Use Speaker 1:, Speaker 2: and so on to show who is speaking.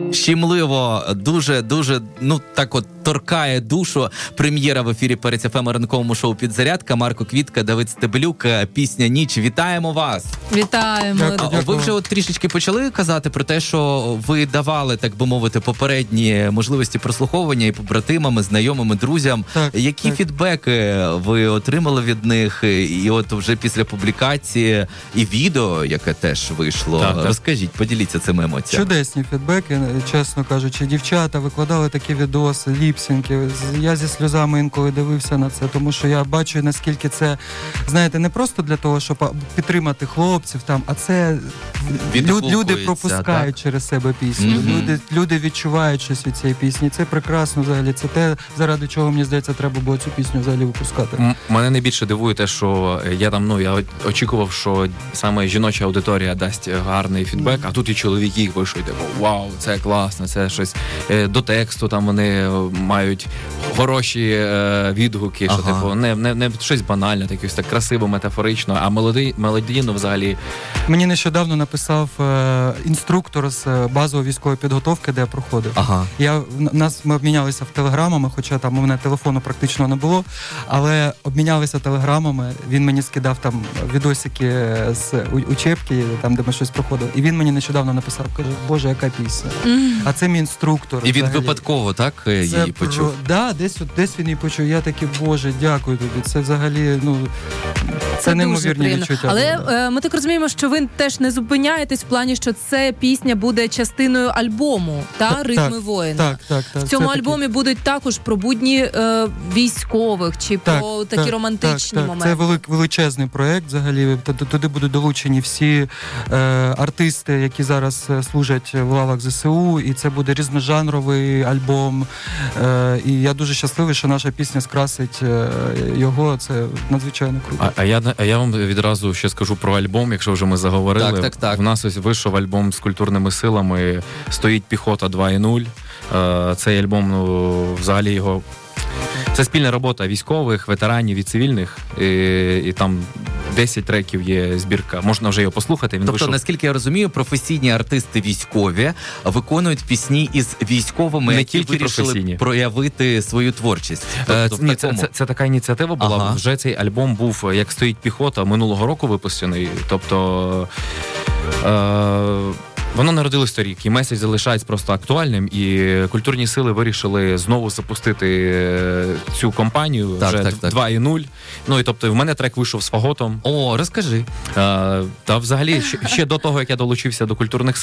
Speaker 1: Щемливо, дуже, так от торкає душу. Прем'єра в ефірі перед ФМ ранковому шоу «Підзарядка». Марко Квітка, Давид Стебелюк, пісня «Ніч». Вітаємо вас!
Speaker 2: Вітаємо!
Speaker 1: Дякую. Ви вже от трішечки почали казати про те, що ви давали, так би мовити, попередні можливості прослуховування і побратимам, знайомим, друзям. Які фідбеки ви отримали від них? І от вже після публікації і відео, яке теж вийшло. Розкажіть, поділіться цими емоціями.
Speaker 3: Чудесні фідбеки, чесно кажучи. Дівчата викладали такі відоси, ліпсінки. Я зі сльозами інколи дивився на це, тому що я бачу, наскільки це, знаєте, не просто для того, щоб підтримати хлопців там, а це люди пропускають через себе пісню. Люди відчувають щось від цієї пісні. Це прекрасно взагалі. Це те, заради чого, мені здається, треба було цю пісню взагалі випускати.
Speaker 4: Мене найбільше дивує те, що я очікував, що саме жіноча аудиторія дасть гарний фідбек, а тут і чоловіки їх вийшли, вау, це класно, це щось до тексту, там вони мають хороші відгуки, що не щось банальне, таке так красиво, метафорично, а мелодійно взагалі.
Speaker 3: Мені нещодавно написав інструктор з базової військової підготовки, де я проходив. Ми обмінялися телеграмами, хоча там у мене телефону практично не було, але обмінялися телеграмами, він мені скидав там відосики з учебки, там, де ми щось проходили, і він мені нещодавно написав, каже, Боже, яка пісня. А це мій інструктор.
Speaker 1: І він випадково, так, її почув?
Speaker 3: Так, десь він її почув. Я такий, Боже, дякую тобі. Це взагалі, це неймовірні відчуття.
Speaker 2: Але ми так розуміємо, що ви теж не зупиняєтесь в плані, що це пісня буде частиною альбому, «Ритми воїна».
Speaker 3: Так.
Speaker 2: В цьому альбомі будуть також про будні військових чи про такі романтичні моменти.
Speaker 3: Це величезний проєкт взагалі. Туди будуть долучені всі артисти, які зараз служать в лавах ЗСУ, і це буде різножанровий альбом. І я дуже щасливий, що наша пісня скрасить його. Це надзвичайно круто.
Speaker 4: А я вам відразу ще скажу про альбом, якщо вже ми заговорили.
Speaker 1: Так.
Speaker 4: У нас ось вийшов альбом з культурними силами «Стоїть піхота 2.0». Цей альбом, взагалі його... Це спільна робота військових, ветеранів і цивільних. І там 10 треків є збірка. Можна вже його послухати.
Speaker 1: Тобто, наскільки я розумію, професійні артисти військові виконують пісні із військовими, які вирішили проявити свою творчість.
Speaker 4: Це така ініціатива була. Вже цей альбом був «Як стоїть піхота» минулого року випущений. Тобто... Воно народилось торік, і меседж залишається просто актуальним, і культурні сили вирішили знову запустити цю кампанію, вже 2.0. Ну, і тобто в мене трек вийшов з фаготом.
Speaker 1: О, розкажи.
Speaker 4: Та взагалі, ще до того, як я долучився до культурних